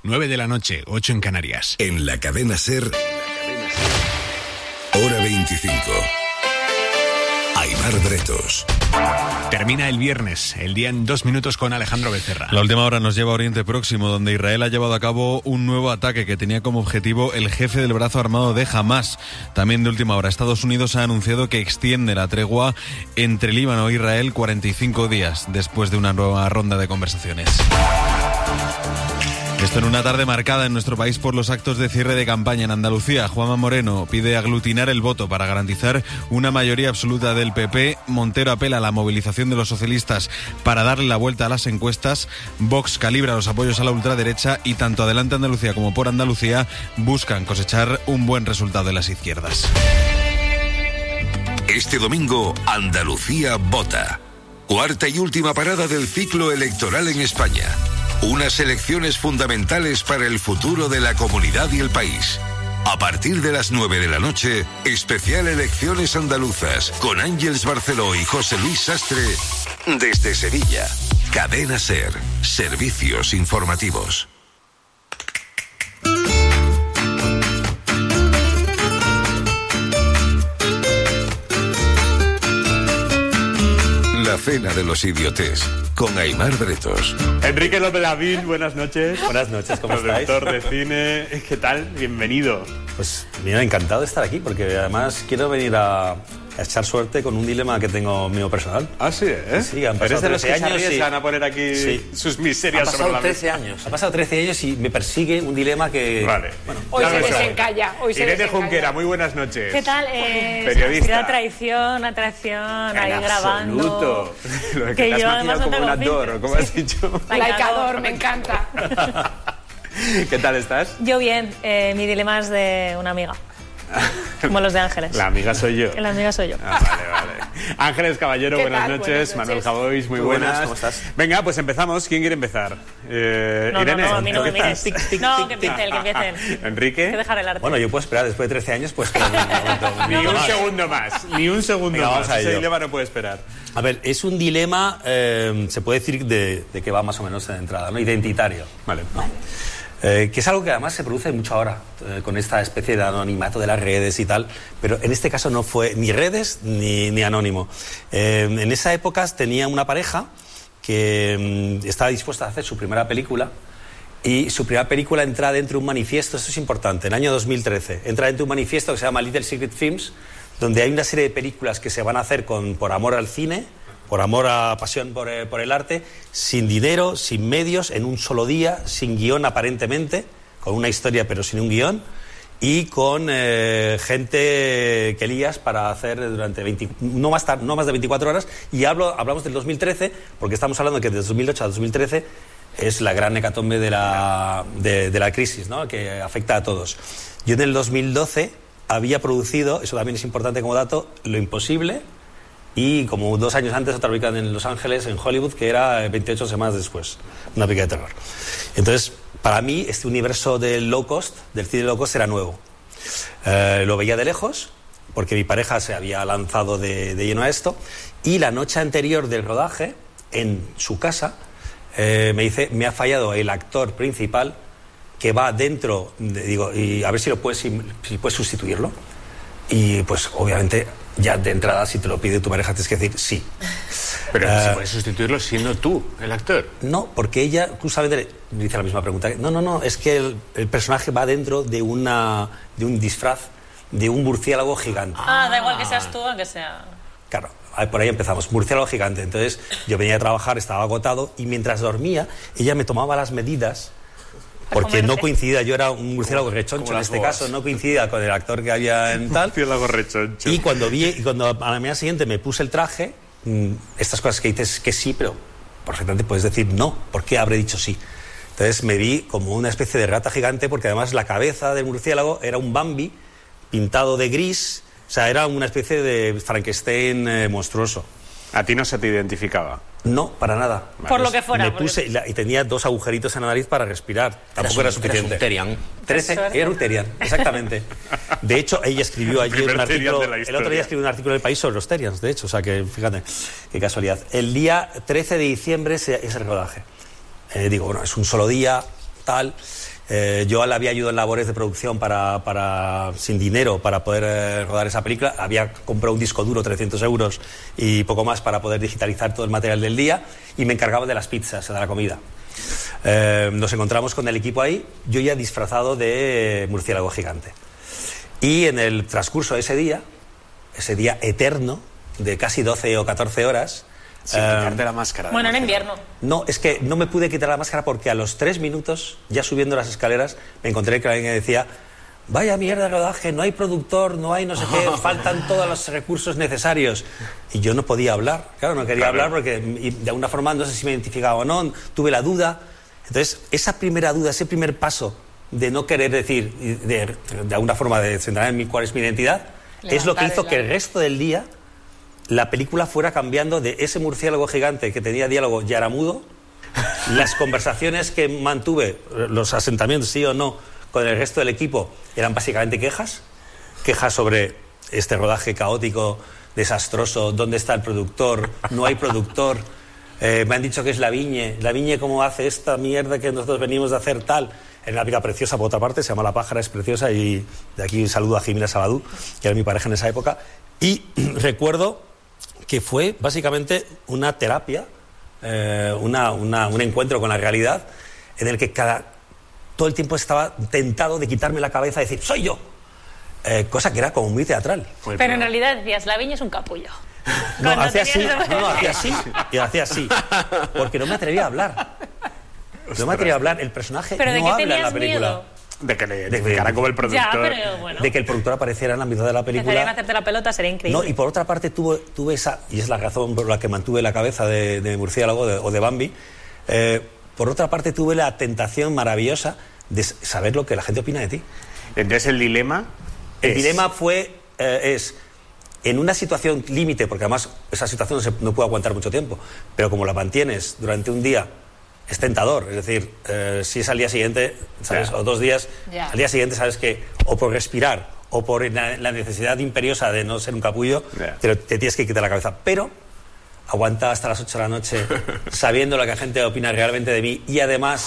9 de la noche, 8 en Canarias. En la cadena SER, hora 25. Aimar Bretos. Termina el viernes, el día en 2 minutos con Alejandro Becerra. La última hora nos lleva a Oriente Próximo, donde Israel ha llevado a cabo un nuevo ataque que tenía como objetivo el jefe del brazo armado de Hamás. También de última hora, Estados Unidos ha anunciado que extiende la tregua entre Líbano e Israel 45 días después de una nueva ronda de conversaciones. Esto en una tarde marcada en nuestro país por los actos de cierre de campaña en Andalucía. Juanma Moreno pide aglutinar el voto para garantizar una mayoría absoluta del PP. Montero apela a la movilización de los socialistas para darle la vuelta a las encuestas. Vox calibra los apoyos a la ultraderecha y tanto Adelante Andalucía como Por Andalucía buscan cosechar un buen resultado en las izquierdas. Este domingo, Andalucía vota. Cuarta y última parada del ciclo electoral en España. Unas elecciones fundamentales para el futuro de la comunidad y el país. A partir de las 9 de la noche, especial Elecciones Andaluzas, con Ángeles Barceló y José Luis Sastre, desde Sevilla. Cadena SER, servicios informativos. La cena de los idiotes, con Aimar Bretos. Enrique López Lavín, buenas noches. Buenas noches, ¿cómo estáis? Productor de cine, ¿qué tal? Bienvenido. Pues mira, encantado de estar aquí, porque además quiero venir a echar suerte con un dilema que tengo mío personal. Ah, sí, ¿eh? Sí, han pasado ¿Eres de los 13 que años se arriesgan a poner aquí sus miserias sobre la mesa? Ha pasado 13 años y me persigue un dilema que... Vale. Bueno, hoy se desencalla. Irene Junquera, muy buenas noches. ¿Qué tal? Periodista. Traición, ahí grabando. Absoluto. Lo de que te has yo maquillado como un actor, ¿cómo has dicho? Laicador, me encanta. ¿Qué tal estás? Yo bien, mi dilema es de una amiga. Como los de Ángeles. La amiga soy yo. La amiga soy yo. Vale. Ángeles Caballero, buenas noches. Manuel Javois, muy buenas. ¿Cómo estás? Venga, pues empezamos. ¿Quién quiere empezar? Irene. No, a mí no me mires. No, que empiecen. Enrique. Hay que dejar el arte. Bueno, yo puedo esperar después de 13 años, pues... Ni un segundo más. Ni un segundo Venga, más. Ese dilema no puede esperar. A ver, es un dilema, se puede decir, de que va más o menos de entrada, ¿no? Identitario. Vale. ¿No? Que es algo que además se produce mucho ahora, con esta especie de anonimato de las redes y tal, pero en este caso no fue ni redes ni anónimo. En esa época tenía una pareja que estaba dispuesta a hacer su primera película, y su primera película entra dentro de un manifiesto, esto es importante, en el año 2013, entra dentro de un manifiesto que se llama Little Secret Films, donde hay una serie de películas que se van a hacer por amor al cine, por amor a pasión por el arte, sin dinero, sin medios, en un solo día, sin guión aparentemente, con una historia pero sin un guión, y con gente que lías para hacer durante no más de 24 horas, y hablamos del 2013, porque estamos hablando que desde 2008 a 2013 es la gran hecatombe de la crisis, ¿no? Que afecta a todos. Yo en el 2012 había producido, eso también es importante como dato, Lo Imposible, y como 2 años antes otra película en Los Ángeles, en Hollywood, que era 28 semanas después, una película de terror. Entonces, para mí, este universo del low cost, del cine low cost, era nuevo. Lo veía de lejos, porque mi pareja se había lanzado de lleno a esto, y la noche anterior del rodaje, en su casa, me dice, me ha fallado el actor principal, que va dentro, digo, y a ver si puedes sustituirlo. Y pues obviamente ya de entrada, si te lo pide tu pareja, tienes que decir sí. Pero ¿se puede sustituirlo siendo tú el actor? No, porque ella justamente me dice la misma pregunta. No, es que el personaje va dentro de un disfraz de un murciélago gigante. Da igual que seas tú o que sea... Claro, por ahí empezamos, murciélago gigante. Entonces yo venía a trabajar, estaba agotado, y mientras dormía, ella me tomaba las medidas, porque no coincidía, yo era un murciélago rechoncho en este caso, no coincidía con el actor que había en tal. Murciélago rechoncho. Y cuando a la mañana siguiente me puse el traje, estas cosas que dices que sí, pero perfectamente puedes decir no, ¿por qué habré dicho sí? Entonces me vi como una especie de rata gigante, porque además la cabeza del murciélago era un Bambi pintado de gris, o sea, era una especie de Frankenstein monstruoso. ¿A ti no se te identificaba? No, para nada. Por lo que fuera. Me puse y tenía 2 agujeritos en la nariz para respirar. Tampoco era suficiente. Era un Terian, exactamente. De hecho, ella escribió ayer un artículo. El otro día escribió un artículo en El País sobre los Terians, de hecho. O sea que, fíjate, qué casualidad. El día 13 de diciembre es el rodaje. Digo, bueno, es un solo día, tal. Yo le había ayudado en labores de producción sin dinero para poder rodar esa película. Había comprado un disco duro, 300 euros y poco más para poder digitalizar todo el material del día, y me encargaba de las pizzas, de la comida. Nos encontramos con el equipo ahí, yo ya disfrazado de murciélago gigante. Y en el transcurso de ese día eterno, de casi 12 o 14 horas... Sin quitarte la máscara. Bueno, en invierno. No, es que no me pude quitar la máscara porque a los 3 minutos, ya subiendo las escaleras, me encontré que alguien decía: vaya mierda de rodaje, no hay productor, no hay no sé qué, faltan todos los recursos necesarios. Y yo no podía hablar, claro, no quería hablar porque de alguna forma no sé si me identificaba o no, tuve la duda. Entonces, esa primera duda, ese primer paso de no querer decir, de alguna forma de centrar en mí cuál es mi identidad, es lo que hizo que el resto del día la película fuera cambiando de ese murciélago gigante que tenía diálogo ya era mudo, las conversaciones que mantuve, los asentamientos sí o no, con el resto del equipo eran básicamente quejas sobre este rodaje caótico, desastroso, dónde está el productor, no hay productor, me han dicho que es la Viñe cómo hace esta mierda que nosotros venimos de hacer tal. Era una pica preciosa, por otra parte, se llama La Pájara, es preciosa, y de aquí un saludo a Jimena Sabadú, que era mi pareja en esa época, y recuerdo que fue básicamente una terapia, un encuentro con la realidad, en el que todo el tiempo estaba tentado de quitarme la cabeza y decir ¡soy yo! Cosa que era como muy teatral. Pero en realidad decías, la Viña es un capullo. No, hacía así, porque no me atrevía a hablar. No me atrevía a hablar, el personaje ¿pero no de qué habla en la tenías película. miedo? De que le identificara como el productor. Ya, pero bueno. De que el productor apareciera en la mitad de la película. Empezarían a hacerte la pelota, sería increíble. No, y por otra parte tuve esa, y es la razón por la que mantuve la cabeza de murciélago o de Bambi, por otra parte tuve la tentación maravillosa de saber lo que la gente opina de ti. Entonces el dilema es en una situación límite, porque además esa situación no puede aguantar mucho tiempo, pero como la mantienes durante un día, es tentador. Es decir, si es al día siguiente, ¿sabes? O 2 días, al día siguiente sabes que o por respirar o por la necesidad imperiosa de no ser un capullo, te tienes que quitar la cabeza. Pero aguanta hasta las 8 de la noche sabiendo lo que la gente opina realmente de mí, y además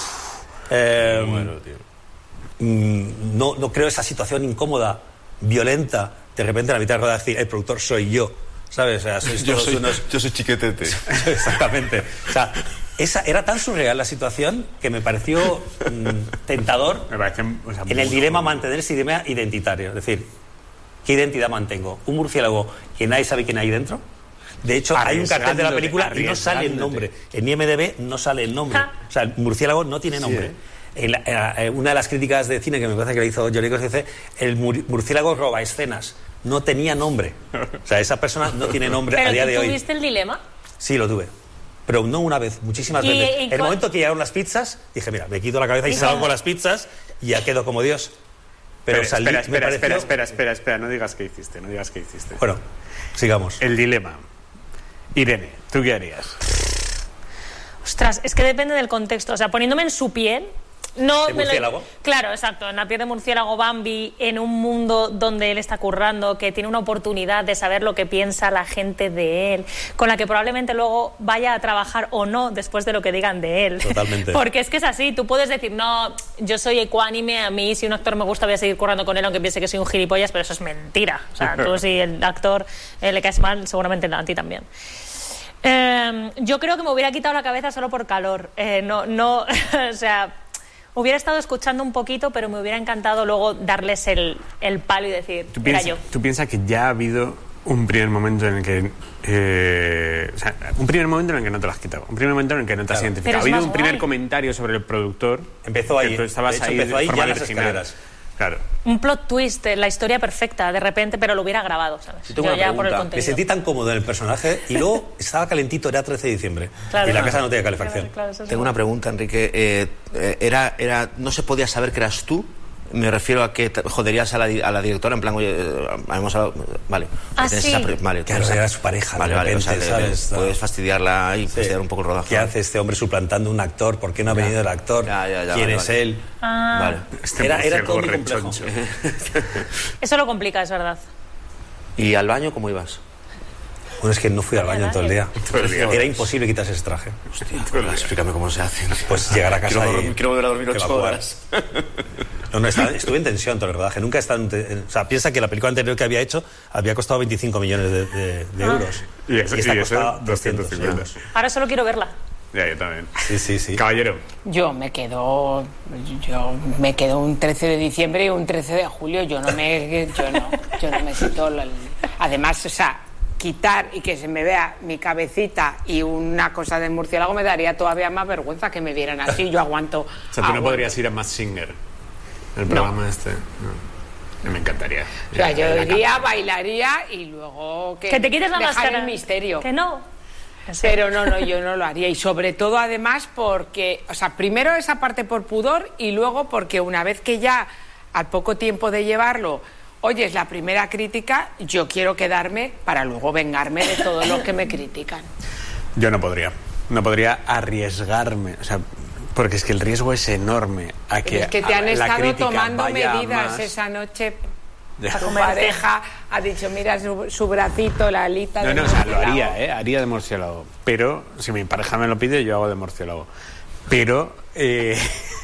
no creo esa situación incómoda, violenta, de repente a la mitad de rodaje decir: el productor soy yo, ¿sabes? O sea, sois todos yo soy Chiquetete. Exactamente. O sea, era tan surreal la situación que me pareció tentador en el dilema mantener ese dilema identitario. Es decir, ¿qué identidad mantengo? ¿Un murciélago que nadie sabe quién hay dentro? De hecho, hay un cartel de la película y no sale el nombre. En IMDb no sale el nombre. O sea, el murciélago no tiene nombre. Una de las críticas de cine que me parece que le hizo Johnny dice: el murciélago roba escenas. No tenía nombre. O sea, esa persona no tiene nombre a día de hoy. ¿Pero tuviste el dilema? Sí, lo tuve. Pero no una vez, muchísimas veces. En el momento que llegaron las pizzas, dije: mira, me quito la cabeza y salgo con las pizzas y ya quedo como Dios. Pero salí, espera, no digas qué hiciste, Bueno, sigamos. El dilema. Irene, ¿tú qué harías? Ostras, es que depende del contexto. O sea, poniéndome en su piel... No, ¿de murciélago? Claro, exacto, en la piel de murciélago Bambi, en un mundo donde él está currando, que tiene una oportunidad de saber lo que piensa la gente de él, con la que probablemente luego vaya a trabajar o no después de lo que digan de él. Totalmente. Porque es que es así, tú puedes decir: no, yo soy ecuánime, a mí si un actor me gusta voy a seguir currando con él aunque piense que soy un gilipollas, pero eso es mentira. O sea, tú si el actor le caes mal, seguramente a ti también. Yo creo que me hubiera quitado la cabeza solo por calor. O sea... Hubiera estado escuchando un poquito, pero me hubiera encantado luego darles el palo y decir: era yo. ¿Tú piensas que ya ha habido un primer momento en el que... un primer momento en el que no te lo has quitado, un primer momento en el que no te has identificado? Ha habido un primer comentario sobre el productor. Empezó ahí. Tú estabas ahí empezó ahí ya en las original. escaleras. Claro. Un plot twist, la historia perfecta, de repente, pero lo hubiera grabado, ¿sabes? Yo ya por el contenido. Me sentí tan cómodo en el personaje y luego estaba calentito, era 13 de diciembre. Claro, y la casa no tenía calefacción. Claro, tengo una pregunta, Enrique. ¿No se podía saber que eras tú? Me refiero a que joderías a la directora, en plan, oye, hemos hablado... Vale. Ah, sí. Vale, claro, era su pareja. Vale, repente, o sea, ¿sabes? Puedes fastidiarla y fastidiar un poco el rodaje. ¿Qué hace este hombre suplantando un actor? ¿Por qué no ha venido el actor? ¿Quién es él? Vale. Era todo muy complejo. Eso lo complica, es verdad. ¿Y al baño cómo ibas? Bueno, es que no fui al baño en todo el día. Era imposible quitarse ese traje. Hostia, explícame cómo se hace. Pues llegar a casa quiero volver a dormir 8 horas. No, estuve en tensión todo el rodaje. Nunca he estado o sea, piensa que la película anterior que había hecho había costado 25 millones de euros. Y esta costaba 250. Ahora solo quiero verla. Ya, yo también. Sí. Caballero. Yo me quedo un 13 de diciembre y un 13 de julio. Yo no me quito... Además, o sea, quitar y que se me vea mi cabecita y una cosa de murciélago me daría todavía más vergüenza que me vieran así. Yo aguanto. O sea, tú no podrías ir a Masked Singer, el programa este. No. Me encantaría. O sea, yo iría, bailaría y luego que te quites la máscara. El misterio. Que no. Pero no, yo no lo haría. Y sobre todo, además, porque... O sea, primero esa parte por pudor y luego porque una vez que ya, al poco tiempo de llevarlo, oyes la primera crítica, yo quiero quedarme para luego vengarme de todos los que me critican. Yo no podría. No podría arriesgarme. O sea, porque es que el riesgo es enorme. Es que te han estado tomando medidas esa noche... Tu pareja ha dicho, mira su bracito, la alita de murciélago. O sea, lo haría, haría de murciélago. Pero, si mi pareja me lo pide, yo hago de murciélago. Pero, es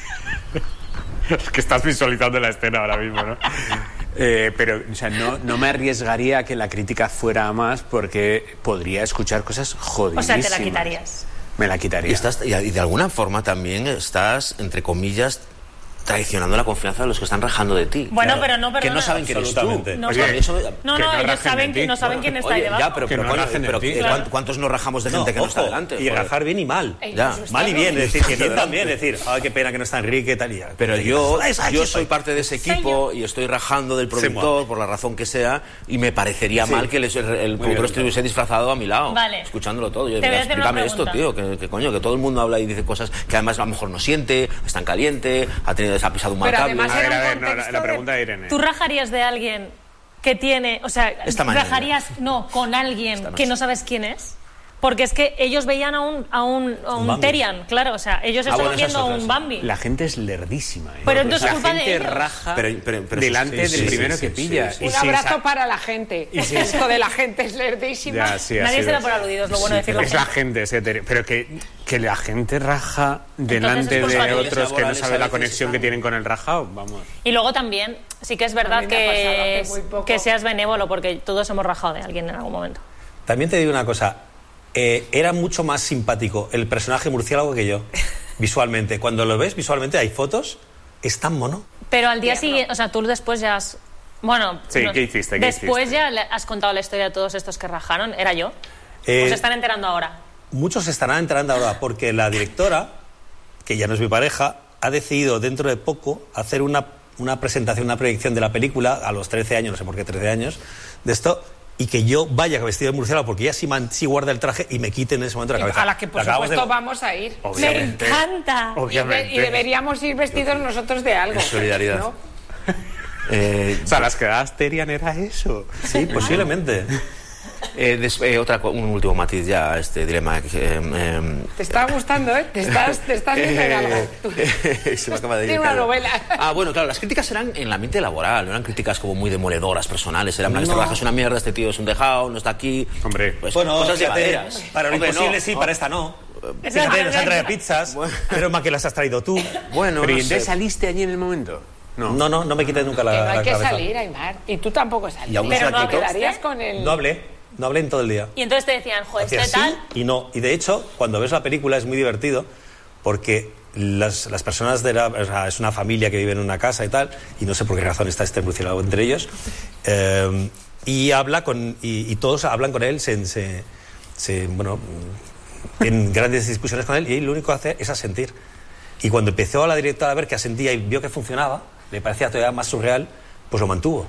que estás visualizando la escena ahora mismo, ¿no? Pero, o sea, no me arriesgaría a que la crítica fuera a más porque podría escuchar cosas jodidísimas. O sea, te la quitarías. Me la quitaría. Y de alguna forma también estás, entre comillas, traicionando la confianza de los que están rajando de ti. Bueno, pero no, que no saben quién eres tú. No, ellos saben quién está ahí debajo. Ya, pero ¿cuántos nos rajamos de gente que no está delante? Y rajar bien y mal. Ya. Mal y bien, es decir, que bien también, es decir, ay, qué pena que no está Enrique, tal y ya. Pero yo soy parte de ese equipo y estoy rajando del productor por la razón que sea y me parecería mal que el productor estuviese disfrazado a mi lado, escuchándolo todo. Yo diría, explícame esto, tío, que coño, que todo el mundo habla y dice cosas que además a lo mejor no siente, está en caliente, ha pisado un mal cable. A ver, la pregunta de Irene. ¿Tú rajarías de alguien que tiene, o sea, rajarías con alguien que no sabes quién es? Porque es que ellos veían a un Terian, claro, o sea, ellos estaban viendo a un Bambi. La gente es lerdísima, ¿eh? Pero entonces es culpa de ellos. La gente raja delante del primero que pilla. Un abrazo para la gente. Esto de la gente es lerdísima. Nadie se da por aludido, es lo bueno de decirlo. Es la gente, pero que la gente raja delante de otros que no saben la conexión que tienen con el rajado, vamos. Y luego también, sí que es verdad que seas benévolo, porque todos hemos rajado de alguien en algún momento. También te digo una cosa. Era mucho más simpático el personaje murciélago que yo, visualmente. Cuando lo ves visualmente, hay fotos, es tan mono. Pero al día siguiente, o sea, tú después ya has... Bueno, sí, ¿qué hiciste? Después ya has contado la historia de todos estos que rajaron. ¿Era yo? ¿O se están enterando ahora? Muchos se estarán enterando ahora, porque la directora, que ya no es mi pareja, ha decidido dentro de poco hacer una presentación, una proyección de la película, a los 13 años, no sé por qué 13 años, de esto... Y que yo vaya vestido de murciélago porque ella sí guarda el traje y me quite en ese momento la cabeza. A la que por supuesto vamos a ir. Obviamente. Me encanta. Y deberíamos ir vestidos nosotros de algo. En solidaridad. ¿No? O sea, las quedadas Terian era eso. Sí, posiblemente. Un último matiz ya, este dilema. Te está gustando, ¿eh? Te estás viendo en algo. Se me acaba de Tiene una novela. Bueno, claro, las críticas eran en el ambiente laboral, no eran críticas como muy demoledoras, personales. Eran este trabajo es una mierda, este tío es un dejado, no está aquí. Hombre, pues, bueno, cosas llevaderas. Para lo imposible sí, para esta no. Fíjate, nos han traído pizzas, pero más que las has traído tú. Bueno, pero ¿y entonces saliste allí en el momento? No me quites nunca la cabeza. No hay que salir, Aymar. Y tú tampoco saliste. Pero no quedarías con el... No hablé en todo el día. Y entonces te decían, joder, este tal... Y no. Y de hecho, cuando ves la película es muy divertido porque las personas o sea, es una familia que vive en una casa y tal, y no sé por qué razón está este murciélago entre ellos, y habla y todos hablan con él, tienen grandes discusiones con él, y él lo único que hace es asentir. Y cuando empezó a la directora a ver que asentía y vio que funcionaba, le parecía todavía más surreal, pues lo mantuvo.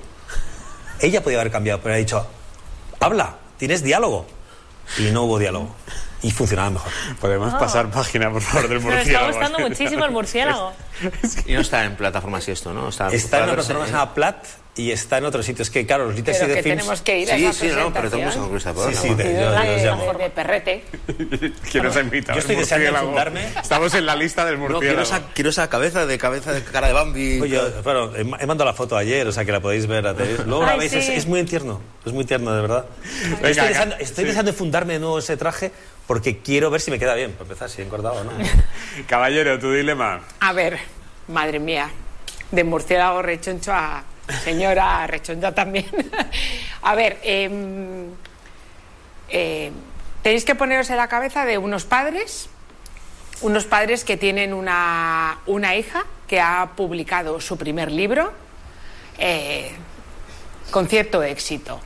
Ella podía haber cambiado, pero ha dicho... Habla, tienes diálogo. Y no hubo diálogo. y funcionaba mejor. Podemos pasar página, por favor, del murciélago. Me está gustando muchísimo el murciélago. Y no está en plataformas y esto, ¿no? Está en una plataforma que se llama Plat y está en otro sitio. Es que, claro, los Literacy Pero de que Films... tenemos que ir a esa presentación. pero tenemos que conquistar por Sí, yo os llamo. De perrete. ¿Quién nos ha invitado? Yo estoy deseando enfundarme. Estamos en la lista del murciélago. Quiero esa cabeza de cara de Bambi. Oye, bueno, he mandado la foto ayer, o sea que la podéis ver. Luego la veis, sí. es muy tierno, de verdad. Estoy deseando enfundarme de nuevo ese traje porque quiero ver si me queda bien, para empezar, si he engordado o no. Caballero, tu dilema. A ver, madre mía, de murciélago rechoncho a señora rechoncha también. A ver, tenéis que poneros en la cabeza de unos padres que tienen una hija que ha publicado su primer libro con cierto éxito,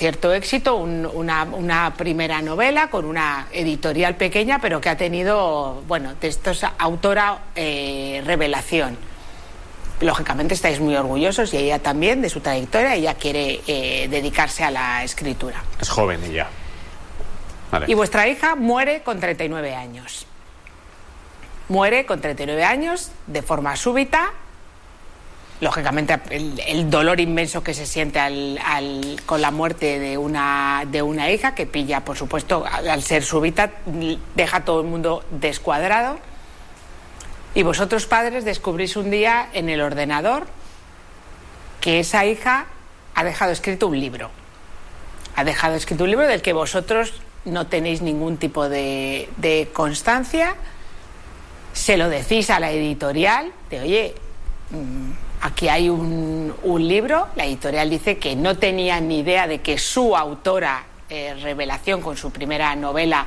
una primera novela con una editorial pequeña, pero que ha tenido, bueno, de estos autora revelación. Lógicamente estáis muy orgullosos y ella también de su trayectoria. Ella quiere dedicarse a la escritura. Es joven ella. Vale. Y vuestra hija muere con 39 años. Muere con 39 años de forma súbita. Lógicamente el dolor inmenso que se siente con la muerte de una hija, que pilla, por supuesto, al ser súbita, deja a todo el mundo descuadrado. Y vosotros, padres, descubrís un día en el ordenador que esa hija ha dejado escrito un libro. Ha dejado escrito un libro del que vosotros no tenéis ningún tipo de constancia. Se lo decís a la editorial de, oye, aquí hay un libro. La editorial dice que no tenía ni idea de que su autora revelación con su primera novela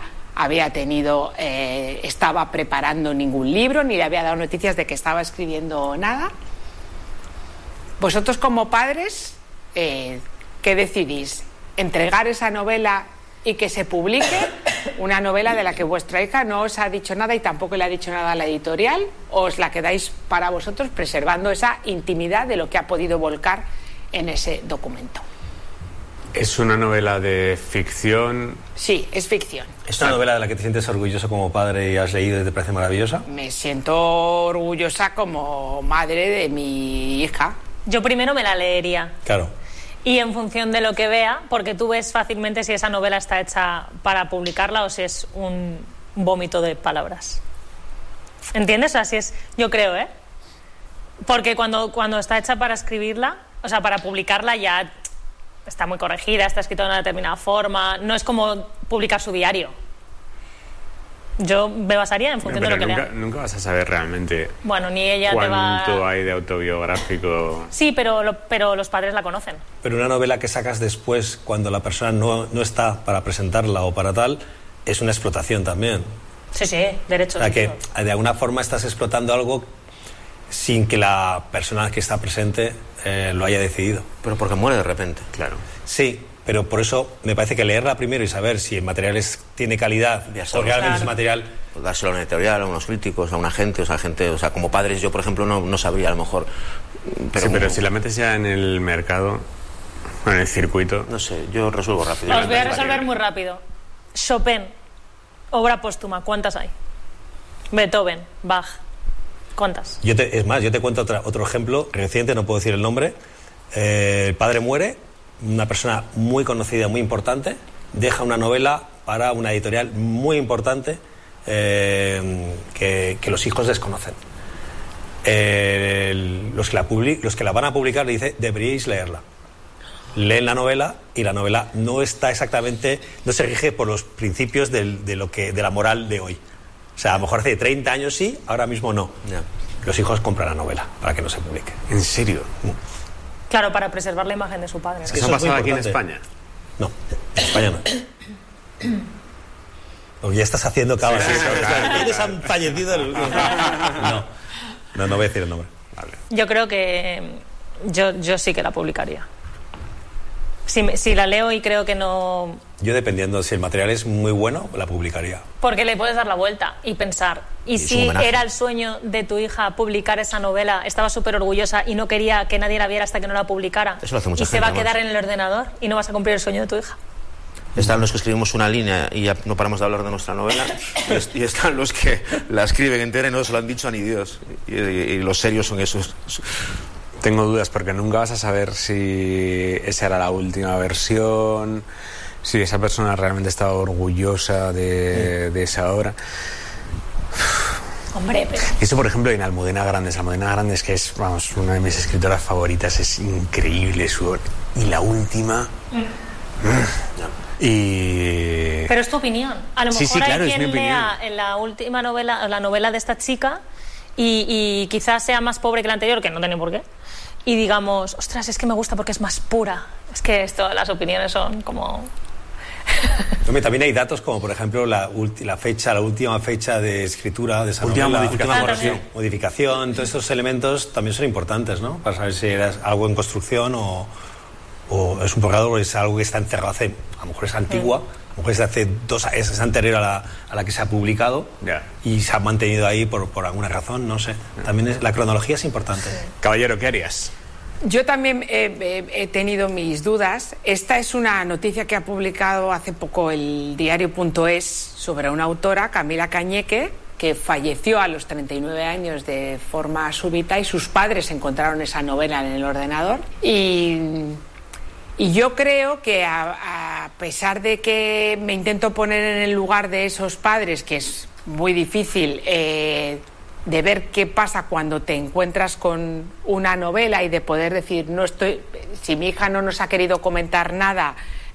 estaba preparando ningún libro, ni le había dado noticias de que estaba escribiendo nada. Vosotros como padres, ¿qué decidís? ¿Entregar esa novela y que se publique? Una novela de la que vuestra hija no os ha dicho nada y tampoco le ha dicho nada a la editorial, ¿o os la quedáis para vosotros preservando esa intimidad de lo que ha podido volcar en ese documento? ¿Es una novela de ficción? Sí, es ficción. ¿Es una novela de la que te sientes orgulloso como padre y has leído y te parece maravillosa? Me siento orgullosa como madre de mi hija. Yo primero me la leería. Claro. Y en función de lo que vea, porque tú ves fácilmente si esa novela está hecha para publicarla o si es un vómito de palabras. ¿Entiendes? Así es, yo creo, ¿eh? Porque cuando está hecha para escribirla, o sea, para publicarla ya está muy corregida, está escrita de una determinada forma, no es como publicar su diario. Yo me basaría en función de lo que lea. Nunca vas a saber realmente ni ella cuánto hay de autobiográfico. Sí, pero los padres la conocen. Pero una novela que sacas después, cuando la persona no está para presentarla o para tal, es una explotación también. Sí, derechos. O sea, que de alguna forma estás explotando algo sin que la persona que está presente lo haya decidido. Pero porque muere de repente. Claro. Sí, pero por eso me parece que leerla primero y saber si el material tiene calidad o realmente es material... Pues dárselo a una editorial, a unos críticos, a una gente, o sea, como padres yo, por ejemplo, no sabría a lo mejor... Pero si la metes ya en el mercado, en el circuito... No sé, yo resuelvo rápido. Os voy a resolver muy rápido. Chopin, obra póstuma, ¿cuántas hay? Beethoven, Bach, ¿cuántas? Yo te cuento otro ejemplo reciente, no puedo decir el nombre. El padre muere, una persona muy conocida, muy importante, deja una novela para una editorial muy importante que los hijos desconocen. Los que la van a publicar le dicen, deberíais leerla. Leen la novela y la novela no está exactamente, no se rige por los principios de la moral de hoy. O sea, a lo mejor hace 30 años sí, ahora mismo no. Yeah. Los hijos compran la novela para que no se publique. ¿En serio? Claro, para preservar la imagen de su padre. ¿Eso ha pasado aquí en España? No, en España no. Porque ya estás haciendo cabas. ¿Quiénes han fallecido? No voy a decir el nombre. Vale. Yo creo que yo sí que la publicaría. Si la leo y creo que no... Yo, dependiendo, si el material es muy bueno, la publicaría. Porque le puedes dar la vuelta y pensar, ¿y si era el sueño de tu hija publicar esa novela, estaba súper orgullosa y no quería que nadie la viera hasta que no la publicara? Eso lo hace mucha y gente, se va a quedar en el ordenador y no vas a cumplir el sueño de tu hija. Están los que escribimos una línea y ya no paramos de hablar de nuestra novela, y están los que la escriben entera y no se lo han dicho a ni Dios. Y los serios son esos. Tengo dudas porque nunca vas a saber si esa era la última versión, si esa persona realmente estaba orgullosa de esa obra. Hombre, pero... Esto, por ejemplo, en Almudena Grandes. Almudena Grandes, que es, vamos, una de mis escritoras favoritas, es increíble su obra. Y la última... Pero es tu opinión. A lo mejor sí, claro, hay quien lea en la última novela, la novela de esta chica, y quizás sea más pobre que la anterior, que no tiene por qué, y digamos, ostras, es que me gusta porque es más pura. Es que las opiniones son como... También hay datos como, por ejemplo, la última fecha de escritura de esa novela, modificación, todos estos elementos también son importantes, ¿no? Para saber si era algo en construcción o es un borrador o es algo que está encerrado hace, a lo mejor es antigua, a lo mejor es de hace 2 años, es anterior a la que se ha publicado y se ha mantenido ahí por alguna razón, no sé. También la cronología es importante. Caballero, ¿qué harías? Yo también he tenido mis dudas. Esta es una noticia que ha publicado hace poco el diario.es sobre una autora, Camila Cañeque, que falleció a los 39 años de forma súbita y sus padres encontraron esa novela en el ordenador. Y yo creo que a pesar de que me intento poner en el lugar de esos padres, que es muy difícil... de ver qué pasa cuando te encuentras con una novela y de poder decir, si mi hija no nos ha querido comentar nada,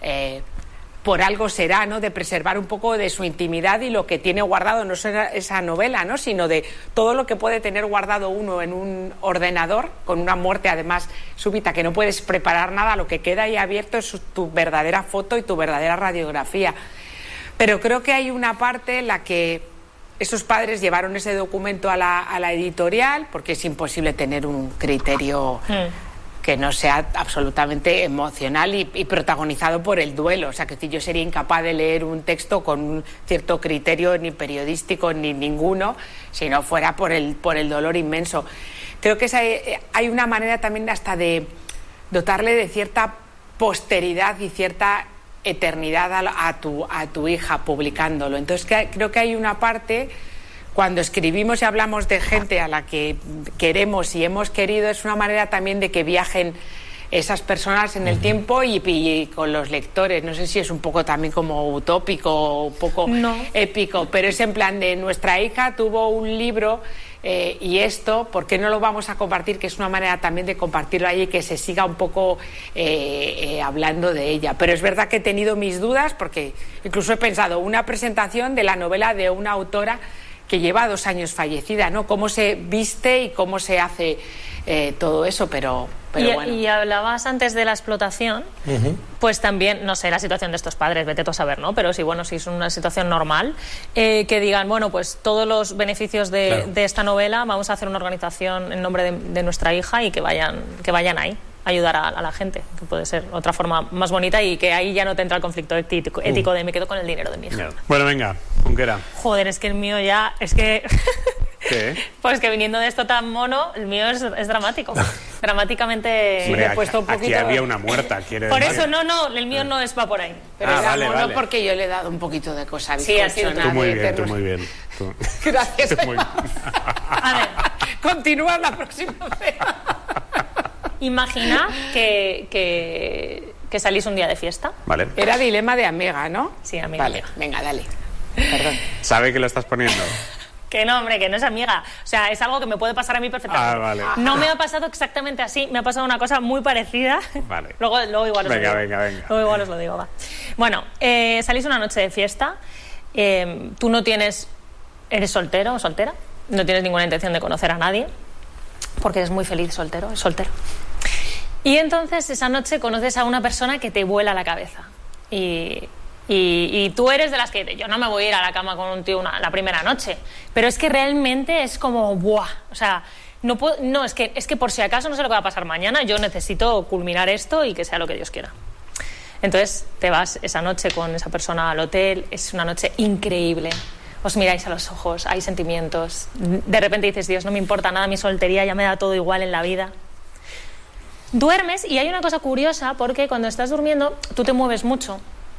por algo será, ¿no? De preservar un poco de su intimidad y lo que tiene guardado, no será esa novela, ¿no? Sino de todo lo que puede tener guardado uno en un ordenador, con una muerte además súbita, que no puedes preparar nada, lo que queda ahí abierto es tu verdadera foto y tu verdadera radiografía. Pero creo que hay una parte en la que esos padres llevaron ese documento a la editorial, porque es imposible tener un criterio que no sea absolutamente emocional y protagonizado por el duelo. O sea, que yo sería incapaz de leer un texto con un cierto criterio ni periodístico ni ninguno, si no fuera por el dolor inmenso. Creo que hay una manera también hasta de dotarle de cierta posteridad y cierta eternidad a tu hija publicándolo. Entonces creo que hay una parte, cuando escribimos y hablamos de gente a la que queremos y hemos querido, es una manera también de que viajen esas personas en el tiempo y con los lectores. No sé si es un poco también como utópico o un poco épico, pero es en plan de nuestra hija tuvo un libro y esto, ¿por qué no lo vamos a compartir? Que es una manera también de compartirlo ahí y que se siga un poco hablando de ella. Pero es verdad que he tenido mis dudas porque incluso he pensado una presentación de la novela de una autora que lleva 2 años fallecida, ¿no? Cómo se viste y cómo se hace todo eso, pero bueno. Y hablabas antes de la explotación, pues también, no sé, la situación de estos padres, vete tú a saber, ¿no? Pero si es una situación normal, que digan, bueno, pues todos los beneficios de esta novela, vamos a hacer una organización en nombre de nuestra hija y que vayan ahí, ayudar a la gente, que puede ser otra forma más bonita y que ahí ya no te entra el conflicto ético de me quedo con el dinero de mi hija. Bueno, venga, Junquera. Joder, es que el mío ya, es que... ¿Qué? Pues que viniendo de esto tan mono, el mío es dramático. Dramáticamente... Hombre, he puesto un poquito... aquí había una muerta, quiere Por decir. eso, no, el mío no va por ahí. Pero era mono porque yo le he dado un poquito de cosa bizcochona. Tú muy bien. Gracias. Tú muy bien. A ver. Continúa la próxima vez. Imagina que salís un día de fiesta. Vale. Era dilema de amiga, ¿no? Sí, amiga. Vale, venga, dale. Perdón. ¿Sabe que lo estás poniendo? Que no, hombre, que no es amiga. O sea, es algo que me puede pasar a mí perfectamente. Vale. No me ha pasado exactamente así, me ha pasado una cosa muy parecida. Vale. Luego igual os lo digo. Venga. Luego igual os lo digo, va. Bueno, salís una noche de fiesta, tú eres soltero o soltera, no tienes ninguna intención de conocer a nadie, porque eres muy feliz soltero. Y entonces esa noche conoces a una persona que te vuela la cabeza. Y tú eres de las que yo no me voy a ir a la cama con un tío la primera noche, pero es que realmente es como ¡buah! O sea, es que por si acaso no sé lo que va a pasar mañana, yo necesito culminar esto y que sea lo que Dios quiera. Entonces te vas esa noche con esa persona al hotel, es una noche increíble, os miráis a los ojos, hay sentimientos, de repente dices, Dios, no me importa nada mi soltería, ya me da todo igual en la vida. Duermes y hay una cosa curiosa porque cuando estás durmiendo tú te mueves mucho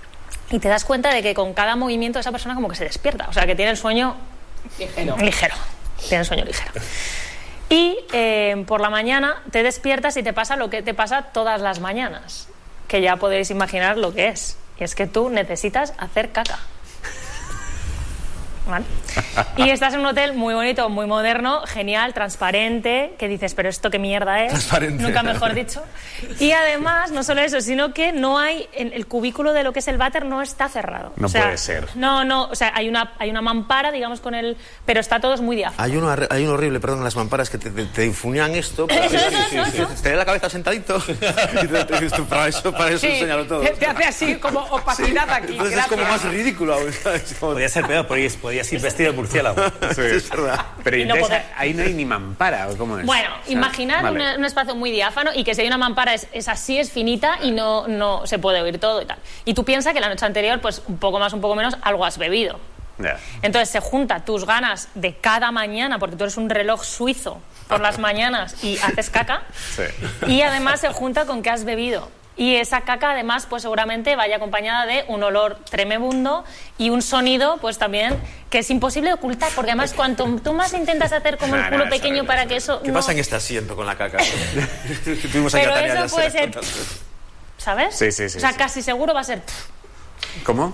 y te das cuenta de que con cada movimiento esa persona como que se despierta, o sea, que tiene el sueño ligero. Tiene el sueño ligero. Y por la mañana te despiertas y te pasa lo que te pasa todas las mañanas, que ya podéis imaginar lo que es. Y es que tú necesitas hacer caca. ¿Vale? Y estás en un hotel muy bonito, muy moderno, genial, transparente, que dices, pero ¿esto qué mierda es? Transparente. Nunca mejor dicho. Y además, no solo eso, sino que no hay, el cubículo de lo que es el váter no está cerrado. No puede ser. No, o sea, hay una mampara, digamos, con el... Pero está todo es muy diáfano. Hay un horrible, perdón, las mamparas que te infunían esto. Para te da la cabeza sentadito. Para eso enseñarlo todo. Te hace así como opacidad aquí. Entonces gracias. es como más ridículo. Podría ser peor, podías ir vestido de murciélago. Sí, es verdad. Pero entonces, ahí no hay ni mampara, ¿o cómo es? Bueno, imaginad un espacio muy diáfano y que si hay una mampara es así, es finita y no se puede oír todo y tal. Y tú piensas que la noche anterior, pues un poco más, un poco menos, algo has bebido. Yeah. Entonces se junta tus ganas de cada mañana, porque tú eres un reloj suizo por las mañanas y haces caca, sí. Y además se junta con que has bebido. Y esa caca además pues seguramente vaya acompañada de un olor tremebundo y un sonido pues también que es imposible de ocultar, porque además cuanto tú más intentas hacer como el culo pequeño para que eso... ¿Qué pasa en este asiento con la caca? Pero eso puede ser... ¿Sabes? Sí. O sea, casi seguro va a ser... ¿Cómo?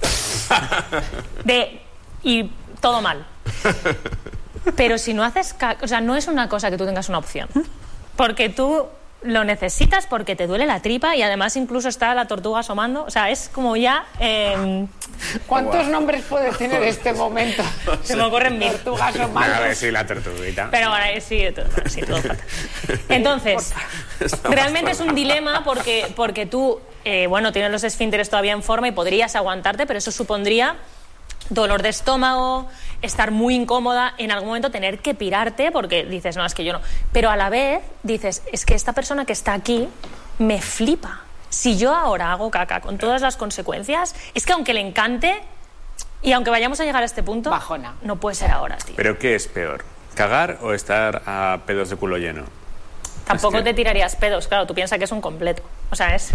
Y todo mal. Pero si no haces caca... O sea, no es una cosa que tú tengas una opción. Porque tú... lo necesitas porque te duele la tripa y además incluso está la tortuga asomando. O sea, es como ya... ¿Cuántos nombres puede tener este momento? Se me ocurren 1000. Tortuga asomando. A ver, sí, la tortuguita. Pero bueno, sí, todo falta. Entonces, realmente es un dilema porque tú, tienes los esfínteres todavía en forma y podrías aguantarte, pero eso supondría dolor de estómago, estar muy incómoda, en algún momento tener que pirarte porque dices, no, es que yo no. Pero a la vez dices, es que esta persona que está aquí me flipa. Si yo ahora hago caca con todas las consecuencias, es que aunque le encante y aunque vayamos a llegar a este punto, bajona. No puede ser ahora, tío. ¿Pero qué es peor? ¿Cagar o estar a pedos de culo lleno? Tampoco te tirarías pedos, claro, tú piensas que es un completo. O sea, es...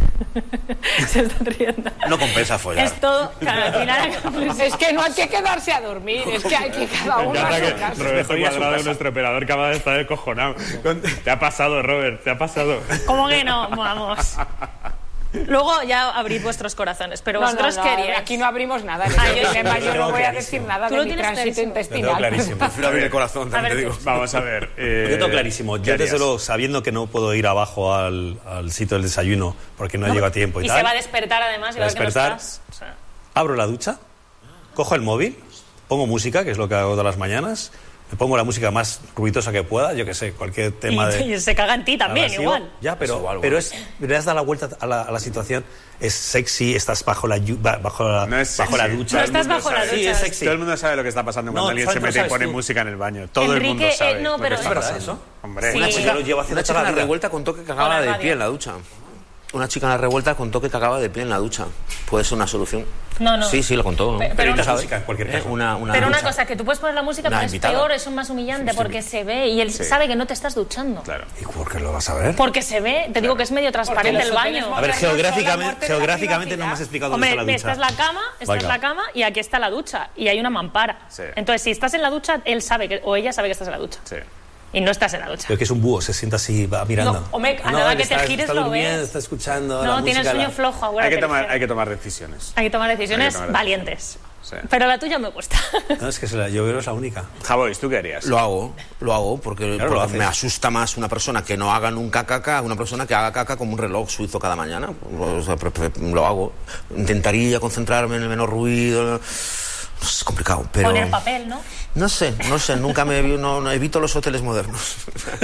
Se están riendo. No compensa follar. Es todo... Claro, al final... Es que no hay que quedarse a dormir, es que hay que cada uno a su casa. Roberto Cuadrado, nuestro operador, acaba de estar descojonado. Te ha pasado, Robert, te ha pasado. ¿Cómo que no? Vamos. Luego ya abrid vuestros corazones, pero vosotros queríais. Aquí no abrimos nada. Yo no voy a decir nada de mi tránsito intestinal. Prefiero abrir el corazón, también te digo. Vamos a ver. Yo tengo clarísimo. Yo, desde luego, sabiendo que no puedo ir abajo al sitio del desayuno porque no llego a tiempo y tal. Y se va a despertar además, y va a despertar. O sea. Abro la ducha, cojo el móvil, pongo música, que es lo que hago todas las mañanas. Me pongo la música más ruidosa que pueda, yo que sé, cualquier tema y se caga en ti también, igual. Ya, pero le has dado la vuelta a la situación. Es sexy, estás bajo la ducha. No estás bajo la ducha. Sí, es sexy. Todo el mundo sabe lo que está pasando cuando alguien se mete y pone música en el baño. Todo el mundo sabe. No, pero ¿Es verdad eso? Hombre, sí. Una chica en la revuelta contó que cagaba de pie en la ducha. Una chica en la revuelta contó que cagaba de pie en la ducha. Puede ser una solución. No. Sí, lo contó. ¿No? Pero una música en cualquier caso. Pero una cosa, que tú puedes poner la música, pero es peor, es más humillante porque se ve y él sabe que no te estás duchando. Claro. ¿Y por qué lo vas a ver? Porque se ve, te digo que es medio transparente el baño. A ver, geográficamente no me has explicado dónde está la ducha. Esta es la cama y aquí está la ducha y hay una mampara. Sí. Entonces, si estás en la ducha, él sabe o ella sabe que estás en la ducha. Sí. Y no estás en la ducha. Pero que es un búho, se sienta así, va mirando. No, hombre, a nada que te gires lo ves. Está escuchando. No, tiene el sueño flojo ahora. Hay que tomar decisiones. Hay que tomar decisiones valientes. Sí. Pero la tuya me cuesta. No, es que yo creo que es la única. Javois, ¿tú qué harías? Lo hago porque me asusta más una persona que no haga nunca caca a una persona que haga caca como un reloj suizo cada mañana. O sea, lo hago. Intentaría concentrarme en el menor ruido. Es complicado, pero... Poner papel, ¿no? No sé, nunca no evito los hoteles modernos.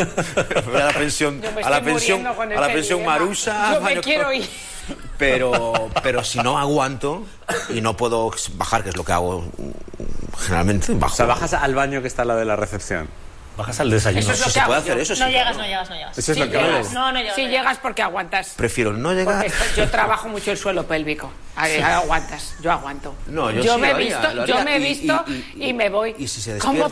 A la pensión Marusa. Yo me quiero ir. Pero si no aguanto y no puedo bajar, que es lo que hago generalmente, bajo. O sea, bajas al baño que está al lado de la recepción. Bajas al desayuno. Eso es lo que se puede hago hacer yo. eso. No sí, llegas. Eso es lo que hago. No llegas. Sí llegas porque aguantas. Prefiero no llegar. Porque yo trabajo mucho el suelo pélvico. Aguantas. Yo aguanto. No, yo me he visto y me voy. Y si se ¿Cómo